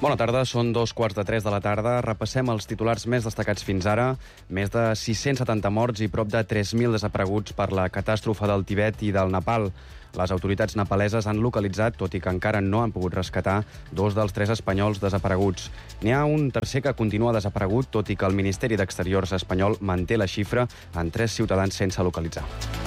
Bona tarda, són 2:45 de la tarda. Repassem els titulars més destacats fins ara. Més de 670 morts i prop de 3.000 desapareguts per la catàstrofe del Tibet i del Nepal. Les autoritats nepaleses han localitzat, tot i que encara no han pogut rescatar, 2 dels 3 espanyols desapareguts. N'hi ha un tercer que continua desaparegut, tot i que el Ministeri d'Exteriors espanyol manté la xifra en 3 ciutadans sense localitzar.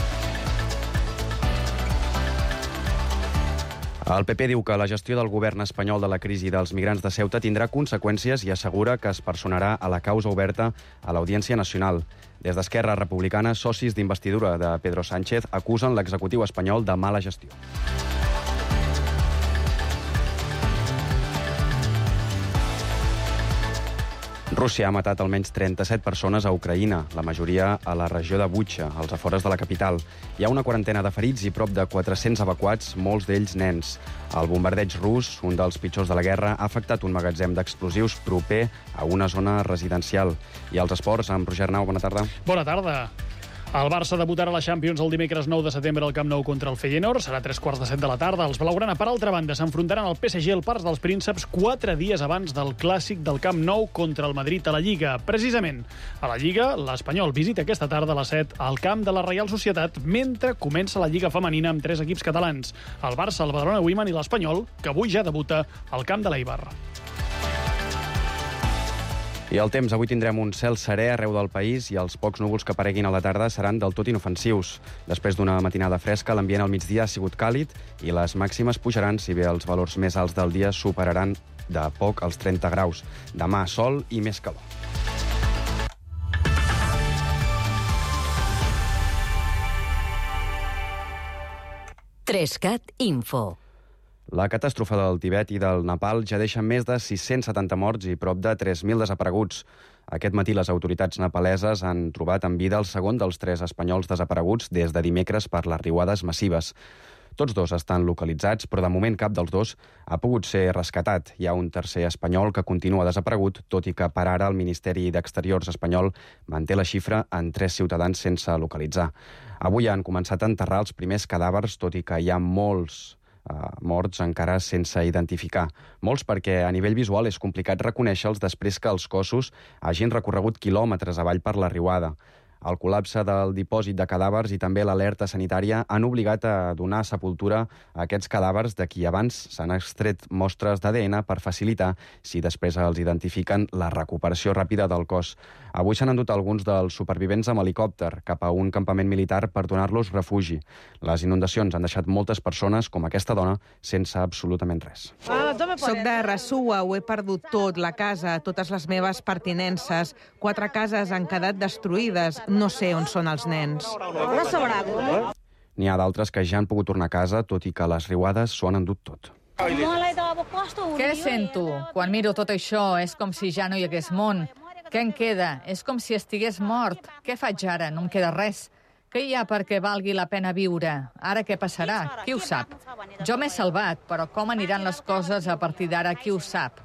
El PP diu que la gestió del govern espanyol de la crisi dels migrants de Ceuta tindrà conseqüències i assegura que es personarà a la causa oberta a l'Audiència Nacional. Des d'Esquerra Republicana, socis d'investidura de Pedro Sánchez acusen l'executiu espanyol de mala gestió. Rússia ha matat almenys 37 persones a Ucraïna, la majoria a la regió de Bucha, als afores de la capital. Hi ha una quarantena de ferits i prop de 400 evacuats, molts d'ells nens. El bombardeig rus, un dels pitjors de la guerra, ha afectat un magatzem d'explosius proper a una zona residencial. I als esports, amb Roger Arnau, bona tarda. Bona tarda. El Barça debutarà a la Champions el dimecres 9 de setembre al Camp Nou contra el Feyenoord. Serà 3:45 de la tarda. Els blaugrana, per altra banda, s'enfrontaran al PSG al Parc dels Prínceps 4 dies abans del clàssic del Camp Nou contra el Madrid a la Lliga. Precisament, a la Lliga, l'Espanyol visita aquesta tarda a les 7 al camp de la Reial Societat mentre comença la Lliga femenina amb 3 equips catalans. El Barça, el Badalona Women i l'Espanyol, que avui ja debuta al camp de l'Eibar. I el temps, avui tindrem un cel serè arreu del país i els pocs núvols que apareguin a la tarda seran del tot inofensius. Després d'una matinada fresca, l'ambient al migdia ha sigut càlid i les màximes pujaran, si bé els valors més alts del dia superaran de poc els 30 graus. Demà, sol i més calor. Trescat Info. La catàstrofe del Tibet i del Nepal ja deixa més de 670 morts i prop de 3.000 desapareguts. Aquest matí les autoritats nepaleses han trobat en vida el segon dels 3 espanyols desapareguts des de dimecres per les riuades massives. Tots 2 estan localitzats, però de moment cap dels 2 ha pogut ser rescatat. Hi ha un tercer espanyol que continua desaparegut, tot i que per ara el Ministeri d'Exteriors espanyol manté la xifra en 3 ciutadans sense localitzar. Avui han començat a enterrar els primers cadàvers, tot i que hi ha molts morts encara sense identificar. Molts perquè a nivell visual és complicat reconèixer-los després que els cossos hagin recorregut quilòmetres avall per la riuada. El col·lapse del dipòsit de cadàvers i també l'alerta sanitària han obligat a donar sepultura a aquests cadàvers de qui abans s'han extret mostres d'ADN per facilitar, si després els identifiquen, la recuperació ràpida del cos. Avui s'han endut alguns dels supervivents amb helicòpter cap a un campament militar per donar-los refugi. Les inundacions han deixat moltes persones, com aquesta dona, sense absolutament res. Soc de Rasua, ho he perdut tot, la casa, totes les meves pertinences. 4 cases han quedat destruïdes. No sé on són els nens. N'hi ha d'altres que ja han pogut tornar a casa, tot i que les riuades s'ho han endut tot. Què sento? Quan miro tot això és com si ja no hi hagués món. Què en queda? És com si estigués mort. Què faig ara? No em queda res. Què hi ha perquè valgui la pena viure? Ara què passarà? Qui ho sap? Jo m'he salvat, però com aniran les coses a partir d'ara? Qui ho sap?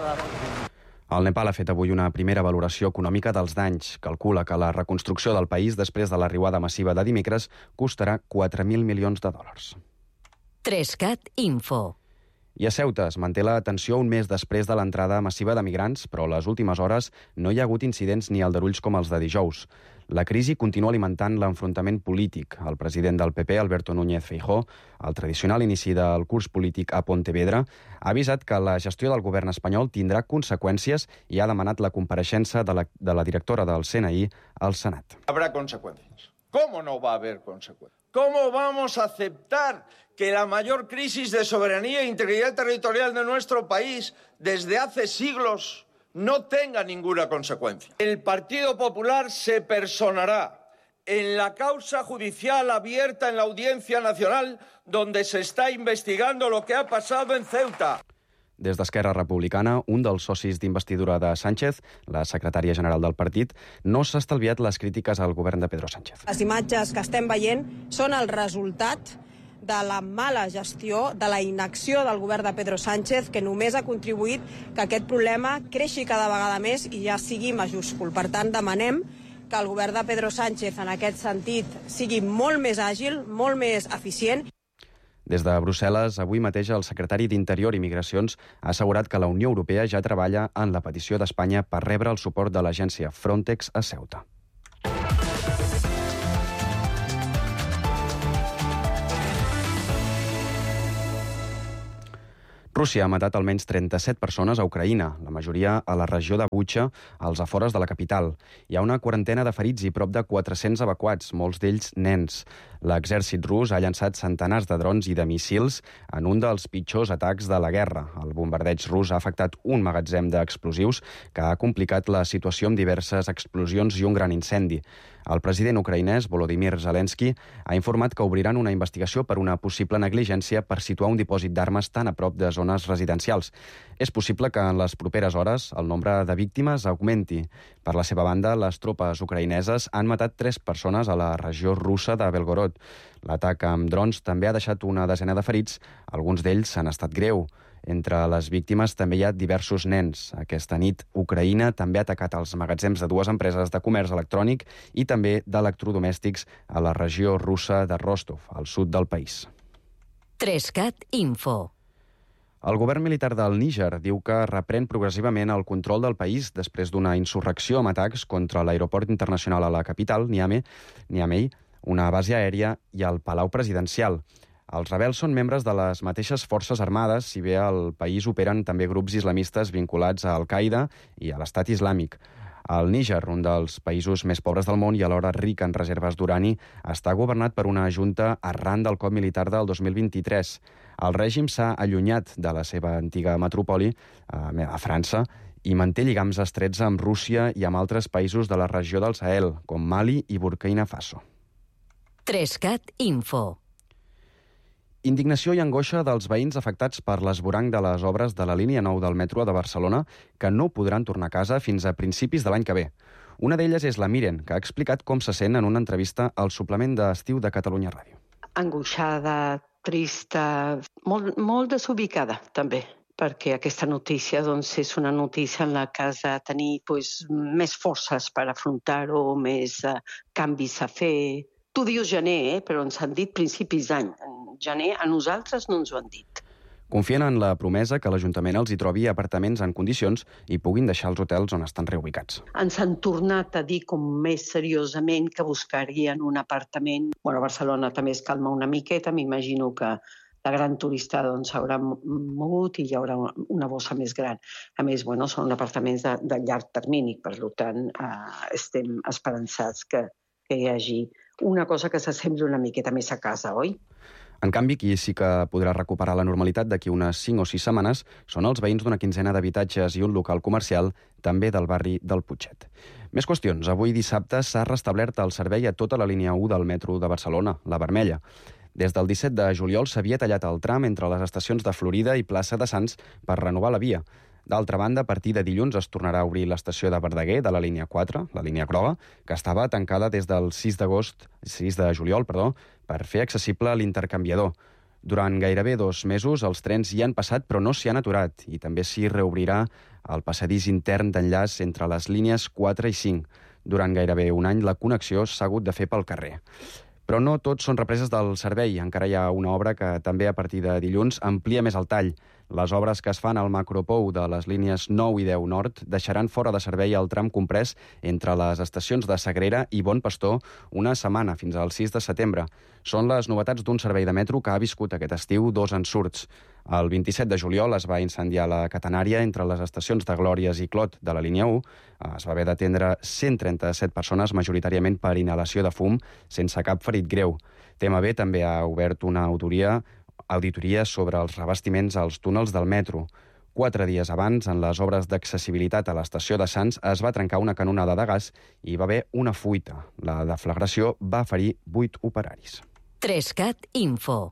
El Nepal ha fet avui una primera valoració econòmica dels danys. Calcula que la reconstrucció del país després de la riuada massiva de dimecres costarà 4.000 milions de dòlars. Trescat Info. I a Ceuta es manté la tensió un mes després de l'entrada massiva de migrants, però a les últimes hores no hi ha hagut incidents ni aldarulls com els de dijous. La crisi continua alimentant l'enfrontament polític. El president del PP, Alberto Núñez Feijóo, al tradicional inici del curs polític a Pontevedra, ha avisat que la gestió del govern espanyol tindrà conseqüències i ha demanat la compareixença de la directora del CNI al Senat. Habrá consecuencias. ¿Cómo no va a haber consecuencias? ¿Cómo vamos a aceptar que la mayor crisis de soberanía e integridad territorial de nuestro país desde hace siglos no tenga ninguna consecuencia? El Partido Popular se personará en la causa judicial abierta en la Audiencia Nacional donde se está investigando lo que ha pasado en Ceuta. Des d'Esquerra Republicana, un dels socis d'investidura de Sánchez, la secretària general del partit, no s'ha estalviat les crítiques al govern de Pedro Sánchez. Les imatges que estem veient són el resultat de la mala gestió, de la inacció del govern de Pedro Sánchez, que només ha contribuït que aquest problema creixi cada vegada més i ja sigui majúscul. Per tant, demanem que el govern de Pedro Sánchez, en aquest sentit, sigui molt més àgil, molt més eficient. Des de Brussel·les, avui mateix el secretari d'Interior i Migracions ha assegurat que la Unió Europea ja treballa en la petició d'Espanya per rebre el suport de l'agència Frontex a Ceuta. Rússia ha matat almenys 37 persones a Ucraïna, la majoria a la regió de Butxa, als afores de la capital. Hi ha una quarantena de ferits i prop de 400 evacuats, molts d'ells nens. L'exèrcit rus ha llançat centenars de drons i de míssils en un dels pitjors atacs de la guerra. El bombardeig rus ha afectat un magatzem d'explosius que ha complicat la situació amb diverses explosions i un gran incendi. El president ucraïnès, Volodymyr Zelensky, ha informat que obriran una investigació per una possible negligència per situar un dipòsit d'armes tan a prop de zones residencials. És possible que en les properes hores el nombre de víctimes augmenti. Per la seva banda, les tropes ucraïneses han matat 3 persones a la regió russa de Belgorod. L'atac amb drons també ha deixat una desena de ferits, alguns d'ells han estat greu. Entre les víctimes també hi ha diversos nens. Aquesta nit, Ucraïna també ha atacat els magatzems de 2 empreses de comerç electrònic i també d'electrodomèstics a la regió russa de Rostov, al sud del país. 3CAT Info. El govern militar del Níger diu que reprèn progressivament el control del país després d'una insurrecció amb atacs contra l'aeroport internacional a la capital, Niamey, una base aèria i el Palau Presidencial. Els rebels són membres de les mateixes forces armades, si bé al país operen també grups islamistes vinculats a Al-Qaeda i a l'Estat Islàmic. El Níger, un dels països més pobres del món i alhora ric en reserves d'urani, està governat per una junta arran del cop militar del 2023. El règim s'ha allunyat de la seva antiga metròpoli, a França, i manté lligams estrets amb Rússia i amb altres països de la regió del Sahel, com Mali i Burkina Faso. 3CAT Info. Indignació i angoixa dels veïns afectats per l'esvoranc de les obres de la línia 9 del metro de Barcelona, que no podran tornar a casa fins a principis de l'any que ve. Una d'elles és la Miren, que ha explicat com se sent en una entrevista al suplement d'estiu de Catalunya Ràdio. Angoixada, trista, molt desubicada, també, perquè aquesta notícia és una notícia en la que has de tenir més forces per afrontar-ho, més canvis a fer. Tu dius gener, però ens han dit principis d'any. Gener a nosaltres no ens ho han dit. Confien en la promesa que l'Ajuntament els hi trobi apartaments en condicions i puguin deixar els hotels on estan reubicats. Ens han tornat a dir com més seriosament que buscarien un apartament. A Barcelona també es calma una miqueta, m'imagino que la gran turista s'haurà mogut i hi haurà una bossa més gran. A més, són apartaments de llarg termini, per tant, estem esperançats que hi hagi una cosa que s'assembli una miqueta més a casa, oi? En canvi, qui sí que podrà recuperar la normalitat d'aquí unes 5 o 6 setmanes són els veïns d'una quinzena d'habitatges i un local comercial, també del barri del Putxet. Més qüestions. Avui dissabte s'ha restablert el servei a tota la línia 1 del metro de Barcelona, la vermella. Des del 17 de juliol s'havia tallat el tram entre les estacions de Florida i Plaça de Sants per renovar la via. D'altra banda, a partir de dilluns es tornarà a obrir l'estació de Verdaguer de la línia 4, la línia groga, que estava tancada des del 6 de juliol, per fer accessible l'intercanviador. Durant gairebé 2 mesos els trens hi han passat però no s'hi han aturat i també s'hi reobrirà el passadís intern d'enllaç entre les línies 4 i 5. Durant gairebé un any la connexió s'ha hagut de fer pel carrer. Però no tots són represes del servei. Encara hi ha una obra que també a partir de dilluns amplia més el tall. Les obres que es fan al macropou de les línies 9 i 10 nord deixaran fora de servei el tram comprès entre les estacions de Sagrera i Bon Pastor una setmana, fins al 6 de setembre. Són les novetats d'un servei de metro que ha viscut aquest estiu 2 ensurts. El 27 de juliol es va incendiar la catenària entre les estacions de Glòries i Clot de la línia 1. Es va haver d'atendre 137 persones, majoritàriament per inhalació de fum, sense cap ferit greu. TMB també ha obert una auditoria sobre els revestiments als túnels del metro. 4 dies abans, en les obres d'accessibilitat a l'estació de Sants, es va trencar una canonada de gas i hi va haver una fuita. La deflagració va ferir 8 operaris. 3CAT Info.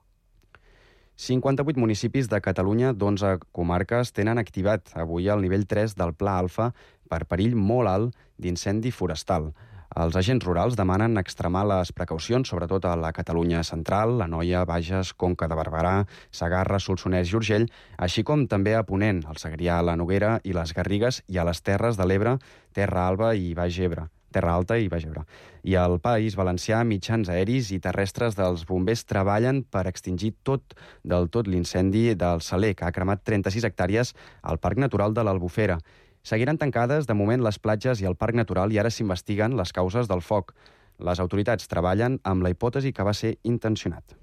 58 municipis de Catalunya d'11 comarques tenen activat avui el nivell 3 del Pla Alfa per perill molt alt d'incendi forestal. Els agents rurals demanen extremar les precaucions, sobretot a la Catalunya central, l'Anoia, Bages, Conca de Barberà, Segarra, Solsonès i Urgell, així com també a Ponent, el Segrià, la Noguera i les Garrigues, i a les Terres de l'Ebre, Terra Alba i Baix Ebre. Terra Alta i Baix Ebre. I al País Valencià, mitjans aeris i terrestres dels bombers treballen per extingir del tot l'incendi del Saler, que ha cremat 36 hectàrees al Parc Natural de l'Albufera. Seguiran tancades, de moment, les platges i el Parc Natural i ara s'investiguen les causes del foc. Les autoritats treballen amb la hipòtesi que va ser intencionat.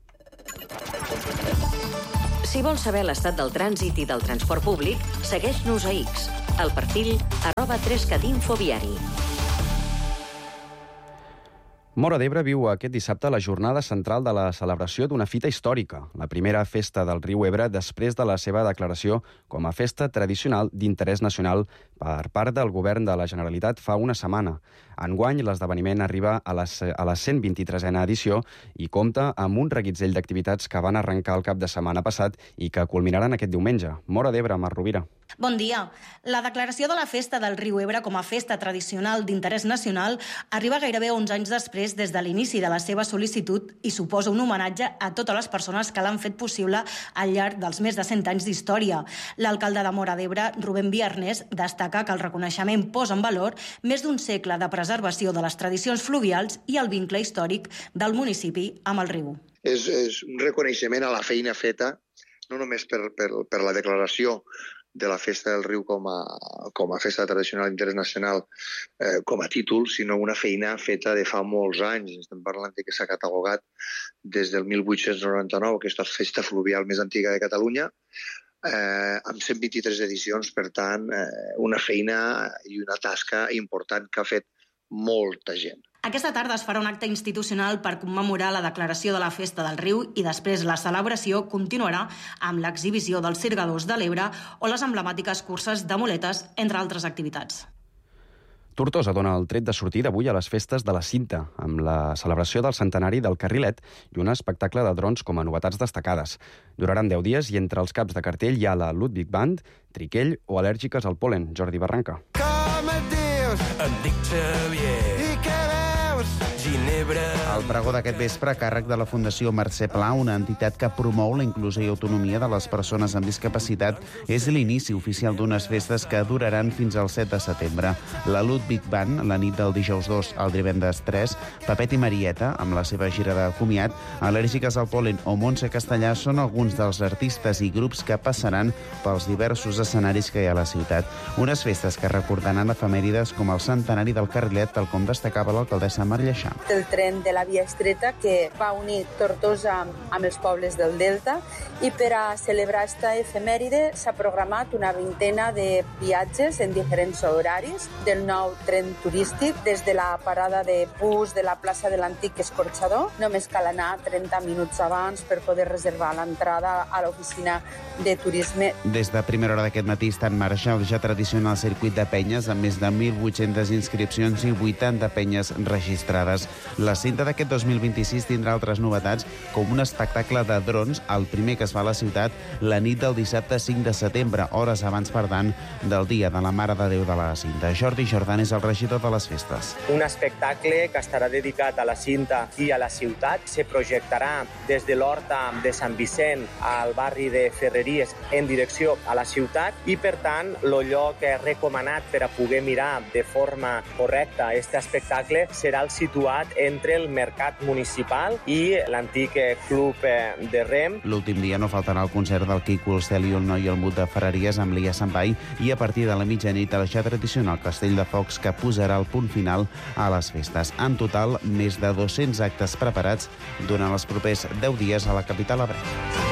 Si vols saber l'estat del trànsit i del transport públic, segueix-nos a X, al perfil @3catinfoviari. Móra d'Ebre viu aquest dissabte la jornada central de la celebració d'una fita històrica, la primera festa del riu Ebre després de la seva declaració com a festa tradicional d'interès nacional per part del govern de la Generalitat fa una setmana. Enguany, l'esdeveniment arriba a la 123a edició i compta amb un reguitzell d'activitats que van arrencar el cap de setmana passat i que culminaran aquest diumenge. Móra d'Ebre, Mar Rovira. Bon dia. La declaració de la festa del riu Ebre com a festa tradicional d'interès nacional arriba gairebé 11 anys després des de l'inici de la seva sol·licitud i suposa un homenatge a totes les persones que l'han fet possible al llarg dels més de 100 anys d'història. L'alcalde de Móra d'Ebre, Rubén Viarnés, destaca que el reconeixement posa en valor més d'un segle de preservació de les tradicions fluvials i el vincle històric del municipi amb el riu. És un reconeixement a la feina feta, no només per la declaració de la Festa del Riu com a festa tradicional d'interès nacional com a títol, sinó una feina feta de fa molts anys. Estem parlant que s'ha catalogat des del 1899, aquesta festa fluvial més antiga de Catalunya, amb 123 edicions, per tant, una feina i una tasca important que ha fet molta gent. Aquesta tarda es farà un acte institucional per commemorar la declaració de la Festa del Riu i després la celebració continuarà amb l'exhibició dels Sirgadors de l'Ebre o les emblemàtiques curses de muletes, entre altres activitats. Tortosa dona el tret de sortida avui a les festes de la Cinta, amb la celebració del centenari del Carrilet i un espectacle de drons com a novetats destacades. Duraran 10 dies i entre els caps de cartell hi ha la Ludwig Band, Triquell o Al·lèrgiques al pol·len. Jordi Barranca. Com et dius? Em dic Xavier. I què veus? Ginebra. El pregó d'aquest vespre a càrrec de la Fundació Mercè Pla, una entitat que promou la inclusió i autonomia de les persones amb discapacitat, és l'inici oficial d'unes festes que duraran fins al 7 de setembre. La Ludwig Band, la nit del dijous 2 al divendres 3, Pepet i Marieta, amb la seva gira de comiat, Al·lèrgiques al pol·len o Montse Castellà són alguns dels artistes i grups que passaran pels diversos escenaris que hi ha a la ciutat. Unes festes que recordaran efemèrides com el centenari del Carrilet, tal com destacava l'alcaldessa Mar Lleixà. El tren de la Via Estreta que va unir Tortosa amb els pobles del Delta i per a celebrar esta efemèride s'ha programat una vintena de viatges en diferents horaris del nou tren turístic des de la parada de bus de la plaça de l'Antic Escorxador. Només cal anar 30 minuts abans per poder reservar l'entrada a l'oficina de turisme. Des de primera hora d'aquest matí està en marxa el ja tradicional circuit de penyes amb més de 1.800 inscripcions i 80 penyes registrades. La cinta d'aquest 2026 tindrà altres novetats, com un espectacle de drons, el primer que es fa a la ciutat la nit del dissabte 5 de setembre, hores abans, per tant, del dia de la Mare de Déu de la Cinta. Jordi Jordan és el regidor de les festes. Un espectacle que estarà dedicat a la cinta i a la ciutat. Se projectarà des de l'Horta de Sant Vicent al barri de Ferreries en direcció a la ciutat i, per tant, el lloc recomanat per a poder mirar de forma correcta aquest espectacle serà el situat entre el Mercat Municipal i l'antic Club de Rem. L'últim dia no faltarà el concert del Quico, el Cel i el Noi i el Mut de Ferreries amb l'Ia Sambai i a partir de la mitjanit el ja tradicional Castell de Focs que posarà el punt final a les festes. En total, més de 200 actes preparats durant els propers 10 dies a la capital ebrenca.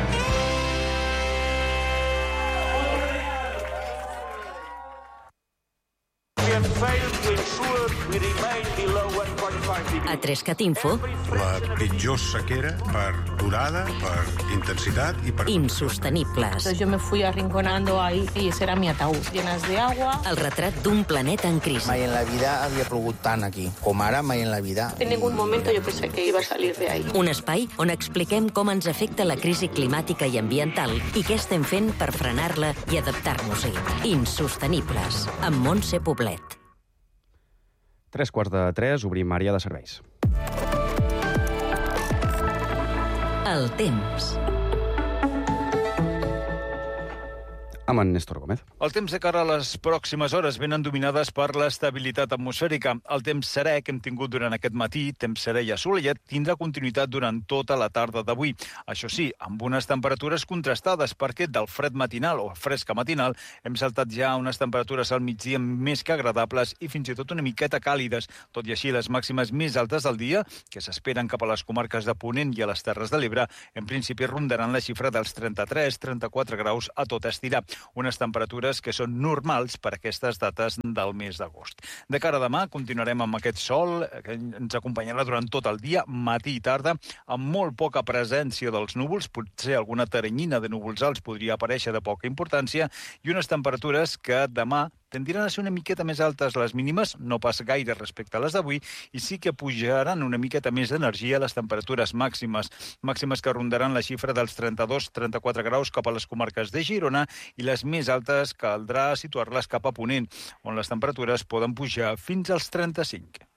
A 3CAT Info. La pitjor sequera per durada, per intensitat y per... Insostenibles. Entonces yo me fui arrinconando ahí y ese era mi ataúd, llenas de agua. El retrat d'un planeta en crisi. Mai en la vida havia plogut tant aquí, com ara mai en la vida. En ningún momento yo pensé que iba a salir de ahí. Un espai on expliquem com ens afecta la crisi climàtica i ambiental i què estem fent per frenar-la i adaptar-nos-hi. Insostenibles, amb Montse Poblet. 3:45, obrim àrea de serveis. El temps. amb en Néstor Gómez. El temps de cara a les pròximes hores venen dominades per l'estabilitat atmosfèrica. El temps serè que hem tingut durant aquest matí, temps serè i assolellat, tindrà continuïtat durant tota la tarda d'avui. Això sí, amb unes temperatures contrastades, perquè del fred matinal o fresca matinal hem saltat ja unes temperatures al migdia més que agradables i fins i tot una miqueta càlides. Tot i així, les màximes més altes del dia, que s'esperen cap a les comarques de Ponent i a les Terres de l'Ebre, en principi rondaran la xifra dels 33-34 graus a tot estirar. Unes temperatures que són normals per aquestes dates del mes d'agost. De cara a demà continuarem amb aquest sol que ens acompanyarà durant tot el dia, matí i tarda, amb molt poca presència dels núvols, potser alguna teranyina de núvols alts podria aparèixer de poca importància, i unes temperatures que demà tendiran a ser una miqueta més altes les mínimes, no pas gaire respecte a les d'avui, i sí que pujaran una miqueta més d'energia les temperatures màximes que rondaran la xifra dels 32-34 graus cap a les comarques de Girona, i les més altes caldrà situar-les cap a Ponent, on les temperatures poden pujar fins als 35.